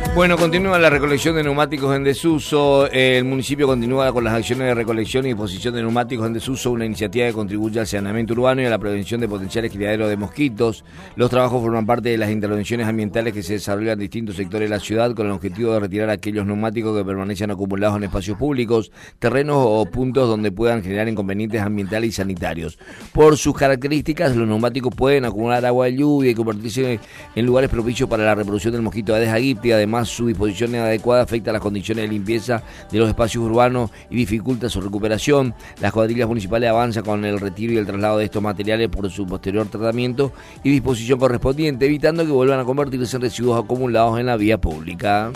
Bueno, continúa la recolección de neumáticos en desuso. El municipio continúa con las acciones de recolección y disposición de neumáticos en desuso, una iniciativa que contribuye al saneamiento urbano y a la prevención de potenciales criaderos de mosquitos. Los trabajos forman parte de las intervenciones ambientales que se desarrollan en distintos sectores de la ciudad con el objetivo de retirar aquellos neumáticos que permanecen acumulados en espacios públicos, terrenos o puntos donde puedan generar inconvenientes ambientales y sanitarios. Por sus características, los neumáticos pueden acumular agua de lluvia y convertirse en lugares propicios para la reproducción del mosquito Aedes aegypti. Además, su disposición inadecuada afecta las condiciones de limpieza de los espacios urbanos y dificulta su recuperación. Las cuadrillas municipales avanzan con el retiro y el traslado de estos materiales por su posterior tratamiento y disposición correspondiente, evitando que vuelvan a convertirse en residuos acumulados en la vía pública.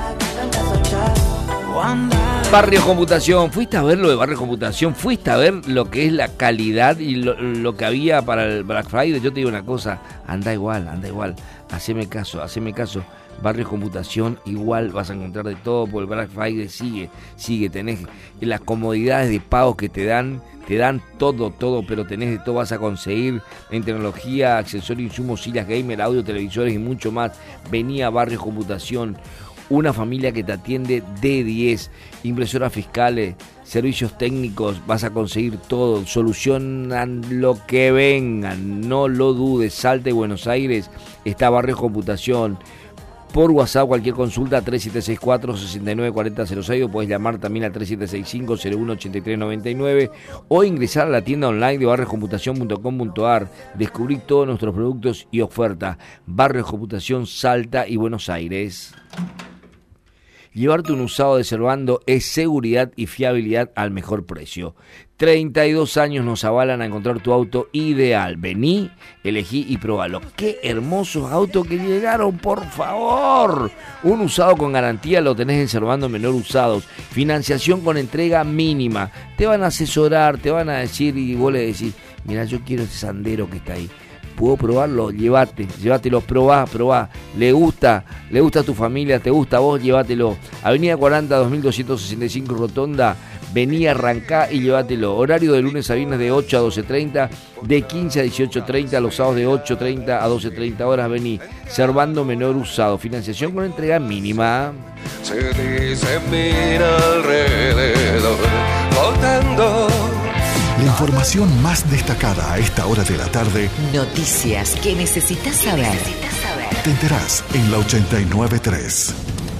Barrios Computación, ¿fuiste a ver lo de Barrios Computación? ¿Fuiste a ver lo que es la calidad y lo que había para el Black Friday? Yo te digo una cosa, anda igual, haceme caso. Barrios Computación, igual vas a encontrar de todo, porque el Black Friday sigue, tenés las comodidades de pago que te dan todo, pero tenés de todo, vas a conseguir en tecnología, accesorios, insumos, sillas gamer, audio, televisores y mucho más. Vení a Barrios Computación, una familia que te atiende de 10, impresoras fiscales, servicios técnicos, vas a conseguir todo, solucionan lo que vengan, no lo dudes. Salta y Buenos Aires, está Barrios Computación. Por WhatsApp, cualquier consulta, 3764-694006, o puedes llamar también al 3765-018399 o ingresar a la tienda online de barrioscomputación.com.ar. Descubrí todos nuestros productos y ofertas. Barrios Computación, Salta y Buenos Aires. Llevarte un usado de Servando es seguridad y fiabilidad al mejor precio. 32 años nos avalan a encontrar tu auto ideal. Vení, elegí y probalo. ¡Qué hermosos autos que llegaron, por favor! Un usado con garantía lo tenés en Servando Menor Usados. Financiación con entrega mínima. Te van a asesorar, te van a decir y vos le decís, mira, yo quiero ese Sandero que está ahí. ¿Puedo probarlo? Llévatelo, probá. ¿Le gusta a tu familia? ¿Te gusta a vos? Llévatelo. Avenida 40, 2265 Rotonda. Vení, arrancá y llévatelo. Horario de lunes a viernes de 8 a 12:30, de 15 a 18:30, los sábados de 8:30 a 12:30 horas. Vení. Servando Menor Usado. Financiación con entrega mínima. Se dice mira alrededor, votando. La información más destacada a esta hora de la tarde. Noticias que necesitas saber. Te enterás en la 89.3.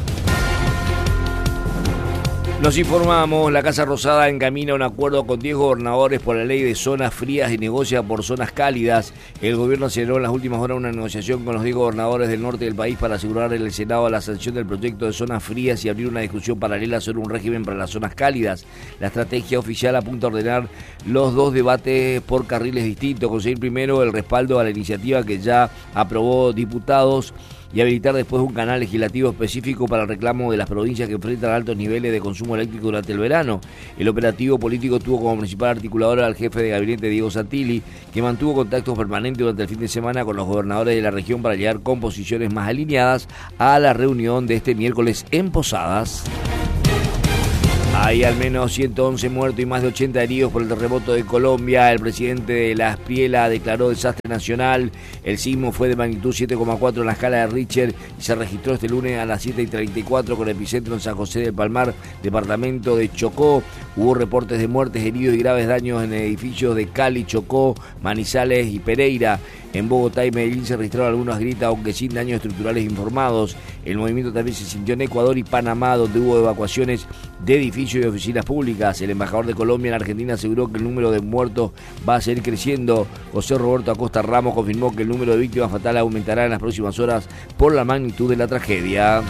Nos informamos, la Casa Rosada encamina un acuerdo con 10 gobernadores por la ley de zonas frías y negocia por zonas cálidas. El gobierno aceleró en las últimas horas una negociación con los 10 gobernadores del norte del país para asegurar en el Senado la sanción del proyecto de zonas frías y abrir una discusión paralela sobre un régimen para las zonas cálidas. La estrategia oficial apunta a ordenar los dos debates por carriles distintos, conseguir primero el respaldo a la iniciativa que ya aprobó diputados y habilitar después un canal legislativo específico para el reclamo de las provincias que enfrentan altos niveles de consumo eléctrico durante el verano. El operativo político tuvo como principal articulador al jefe de gabinete Diego Santilli, que mantuvo contactos permanentes durante el fin de semana con los gobernadores de la región para llegar con posiciones más alineadas a la reunión de este miércoles en Posadas. Hay al menos 111 muertos y más de 80 heridos por el terremoto de Colombia. El presidente de la Espriela declaró desastre nacional. El sismo fue de magnitud 7,4 en la escala de Richter y se registró este lunes a las 7:34 con epicentro en San José del Palmar, departamento de Chocó. Hubo reportes de muertes, heridos y graves daños en edificios de Cali, Chocó, Manizales y Pereira. En Bogotá y Medellín se registraron algunas grietas, aunque sin daños estructurales informados. El movimiento también se sintió en Ecuador y Panamá, donde hubo evacuaciones de edificios y oficinas públicas. El embajador de Colombia en Argentina aseguró que el número de muertos va a seguir creciendo. José Roberto Acosta Ramos confirmó que el número de víctimas fatales aumentará en las próximas horas por la magnitud de la tragedia.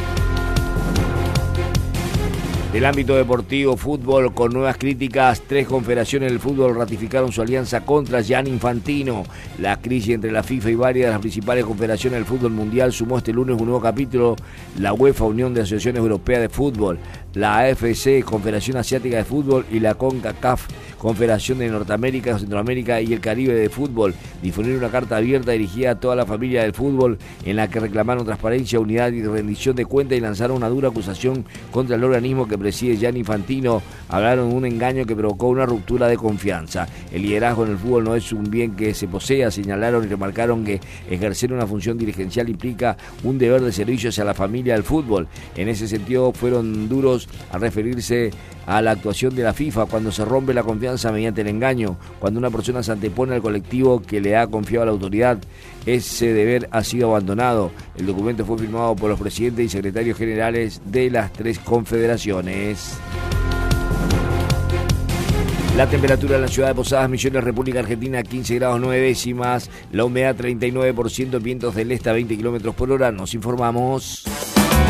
Del ámbito deportivo, fútbol con nuevas críticas. 3 confederaciones del fútbol ratificaron su alianza contra Gianni Infantino. La crisis entre la FIFA y varias de las principales confederaciones del fútbol mundial sumó este lunes un nuevo capítulo. La UEFA, Unión de Asociaciones Europeas de Fútbol, la AFC, Confederación Asiática de Fútbol, y la CONCACAF, Confederación de Norteamérica, Centroamérica y el Caribe de Fútbol difundieron una carta abierta dirigida a toda la familia del fútbol en la que reclamaron transparencia, unidad y rendición de cuentas y lanzaron una dura acusación contra el organismo que preside Gianni Infantino. Hablaron de un engaño que provocó una ruptura de confianza. El liderazgo en el fútbol no es un bien que se posea, señalaron y remarcaron que ejercer una función dirigencial implica un deber de servicio hacia la familia del fútbol. En ese sentido fueron duros al referirse a la actuación de la FIFA cuando se rompe la confianza mediante el engaño, cuando una persona se antepone al colectivo que le ha confiado a la autoridad. Ese deber ha sido abandonado. El documento fue firmado por los presidentes y secretarios generales de las 3 confederaciones. La temperatura en la ciudad de Posadas, Misiones, República Argentina, 15 grados 9 décimas. La humedad 39%, vientos del este a 20 kilómetros por hora. Nos informamos.